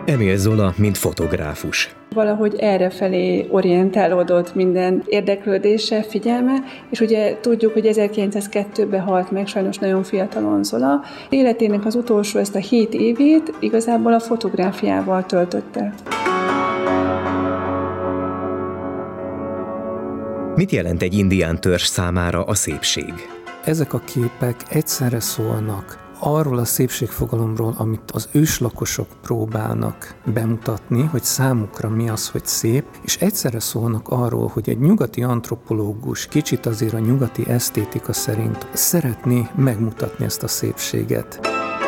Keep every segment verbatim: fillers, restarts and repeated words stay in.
Emil Zola, mint fotográfus. Valahogy errefelé orientálódott minden érdeklődése, figyelme, és ugye tudjuk, hogy ezerkilencszázkettőben halt meg, sajnos nagyon fiatalon Zola. Életének az utolsó ezt a hét évét igazából a fotográfiával töltötte. Mit jelent egy indián törzs számára a szépség? Ezek a képek egyszerre szólnak arról a szépségfogalomról, amit az őslakosok próbálnak bemutatni, hogy számukra mi az, hogy szép, és egyszerre szólnak arról, hogy egy nyugati antropológus kicsit azért a nyugati esztétika szerint szeretné megmutatni ezt a szépséget.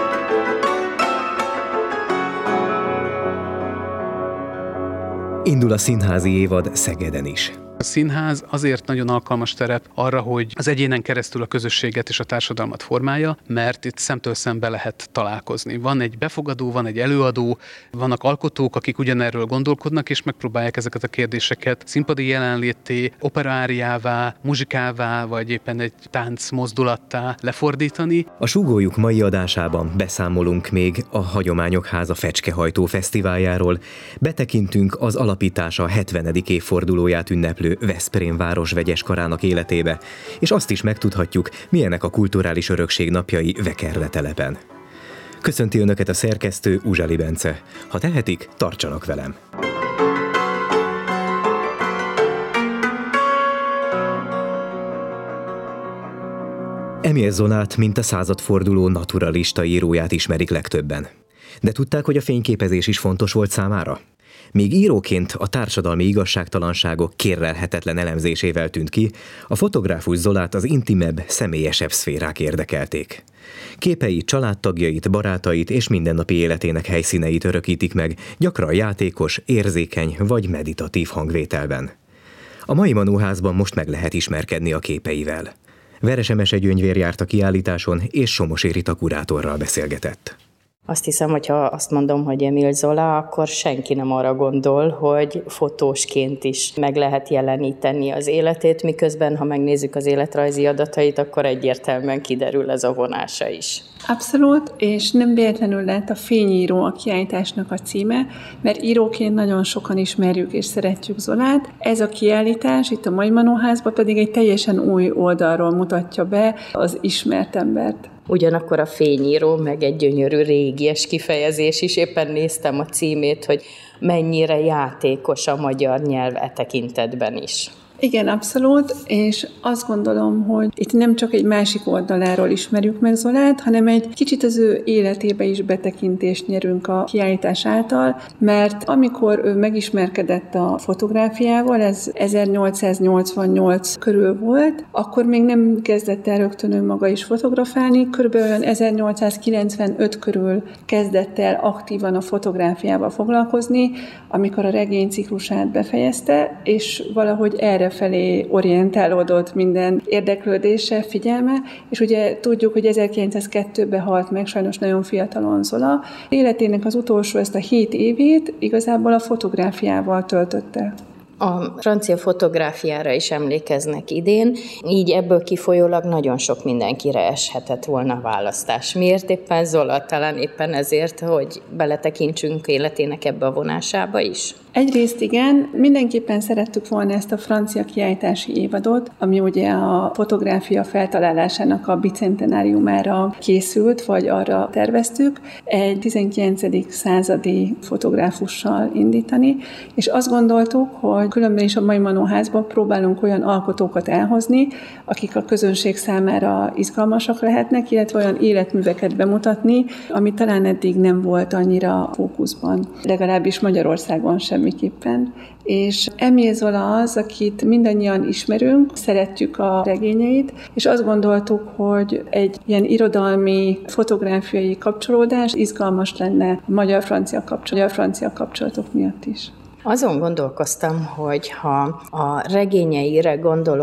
Indul a színházi évad Szegeden is. A színház azért nagyon alkalmas terep arra, hogy az egyénen keresztül a közösséget és a társadalmat formálja, mert itt szemtől szembe lehet találkozni. Van egy befogadó, van egy előadó, vannak alkotók, akik ugyanerről gondolkodnak, és megpróbálják ezeket a kérdéseket színpadi jelenlétté, operaáriává, muzsikává, vagy éppen egy tánc mozdulattá lefordítani. A Sugójuk mai adásában beszámolunk még a Hagyományok Háza Fecskehajtó Fesztiváljáról, betekintünk az alapítása hetvenedik évfordulóját ünneplő Veszprém város vegyes karának életébe, és azt is megtudhatjuk, milyenek a kulturális örökség napjai Vekerle telepen. Köszönti Önöket a szerkesztő, Uzsali Bence. Ha tehetik, tartsanak velem! Emil Zolát, mint a századforduló naturalista íróját ismerik legtöbben. De tudták, hogy a fényképezés is fontos volt számára? Míg íróként a társadalmi igazságtalanságok kérlelhetetlen elemzésével tűnt ki, a fotográfus Zolát az intimebb, személyesebb szférák érdekelték. Képei családtagjait, barátait és mindennapi életének helyszíneit örökítik meg, gyakran játékos, érzékeny vagy meditatív hangvételben. A mai Manóházban most meg lehet ismerkedni a képeivel. Veres Emese Gyöngyvér járt a kiállításon, és Somosi Rita kurátorral beszélgetett. Azt hiszem, hogy ha azt mondom, hogy Emil Zola, akkor senki nem arra gondol, hogy fotósként is meg lehet jeleníteni az életét, miközben, ha megnézzük az életrajzi adatait, akkor egyértelműen kiderül ez a vonása is. Abszolút, és nem véletlenül lett a Fényíró a kiállításnak a címe, mert íróként nagyon sokan ismerjük és szeretjük Zolát. Ez a kiállítás itt a mai Manóházban pedig egy teljesen új oldalról mutatja be az ismert embert. Ugyanakkor a Fényíró, meg egy gyönyörű régies kifejezés is, éppen néztem a címét, hogy mennyire játékos a magyar nyelv e tekintetben is. Igen, abszolút, és azt gondolom, hogy itt nem csak egy másik oldaláról ismerjük meg Zolát, hanem egy kicsit az ő életébe is betekintést nyerünk a kiállítás által, mert amikor ő megismerkedett a fotográfiával, ez ezernyolcszáznyolcvannyolc körül volt, akkor még nem kezdett el rögtön ő maga is fotografálni, körülbelül ezernyolcszázkilencvenöt körül kezdett el aktívan a fotográfiával foglalkozni, amikor a regényciklusát befejezte, és valahogy erre felé orientálódott minden érdeklődése, figyelme, és ugye tudjuk, hogy ezerkilencszázkettőben halt meg, sajnos nagyon fiatalon Zola. Életének az utolsó ezt a hét évét igazából a fotográfiával töltötte. A francia fotográfiára is emlékeznek idén, így ebből kifolyólag nagyon sok mindenkire eshetett volna a választás. Miért éppen Zola? Talán éppen ezért, hogy beletekintsünk életének ebbe a vonásába is? Egyrészt igen, mindenképpen szerettük volna ezt a francia kiállítási évadot, ami ugye a fotográfia feltalálásának a bicentenáriumára készült, vagy arra terveztük, egy tizenkilencedik századi fotográfussal indítani, és azt gondoltuk, hogy különben is a mai Manóházban próbálunk olyan alkotókat elhozni, akik a közönség számára izgalmasak lehetnek, illetve olyan életműveket bemutatni, ami talán eddig nem volt annyira fókuszban, legalábbis Magyarországon semmiképpen. És Emil Zola az, akit mindannyian ismerünk, szeretjük a regényeit, és azt gondoltuk, hogy egy ilyen irodalmi, fotográfiai kapcsolódás izgalmas lenne a magyar-francia kapcsolat, francia kapcsolatok miatt is. Azon gondolkoztam, hogy ha a regényeire gondolok,